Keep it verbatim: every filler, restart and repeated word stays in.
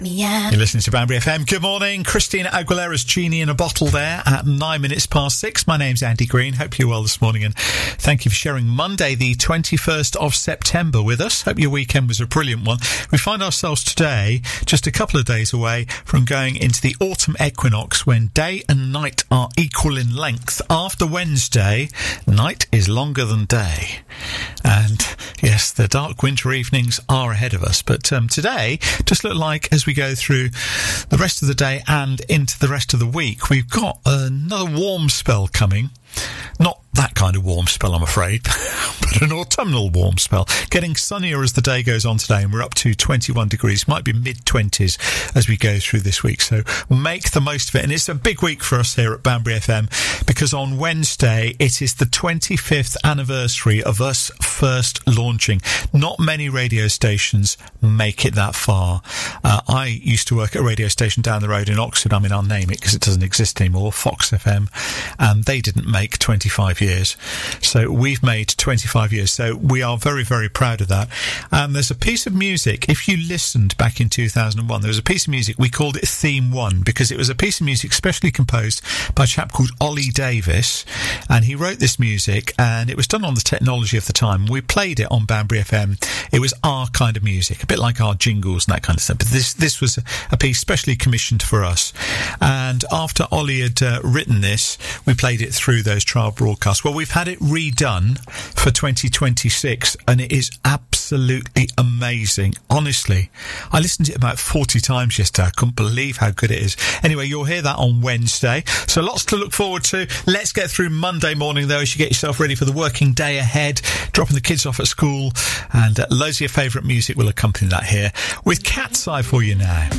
You're listening to Banbury F M. Good morning. Christina Aguilera's Genie in a Bottle there at nine minutes past six. My name's Andy Green. Hope you're well this morning and thank you for sharing Monday the twenty-first of September with us. Hope your weekend was a brilliant one. We find ourselves today just a couple of days away from going into the autumn equinox when day and night are equal in length. After Wednesday, night is longer than day. And yes, the dark winter evenings are ahead of us. But um, today just look like as we go through the rest of the day and into the rest of the week, we've got another warm spell coming. Not that kind of warm spell, I'm afraid, but an autumnal warm spell. Getting sunnier as the day goes on today, and we're up to twenty-one degrees, might be mid-twenties as we go through this week. So make the most of it. And it's a big week for us here at Banbury F M, because on Wednesday, it is the twenty-fifth anniversary of us first launching. Not many radio stations make it that far. Uh, I used to work at a radio station down the road in Oxford. I mean, I'll name it because it doesn't exist anymore, Fox F M, and they didn't make twenty-five years. So we've made twenty-five years. So we are very, very proud of that. And there's a piece of music, if you listened back in two thousand one, there was a piece of music, we called it Theme One, because it was a piece of music specially composed by a chap called Ollie Davis. And he wrote this music, and it was done on the technology of the time. We played it on Banbury F M. It was our kind of music, a bit like our jingles and that kind of stuff. But this, this was a piece specially commissioned for us. And after Ollie had uh, written this, we played it through those trial broadcasts. Well, we've had it redone for twenty twenty-six, and it is absolutely amazing. Honestly, I listened to it about forty times yesterday. I couldn't believe how good it is. Anyway, you'll hear that on Wednesday. So lots to look forward to. Let's get through Monday morning, though, as you get yourself ready for the working day ahead, dropping the kids off at school, and uh, loads of your favourite music will accompany that here with Cat's Eye for you now.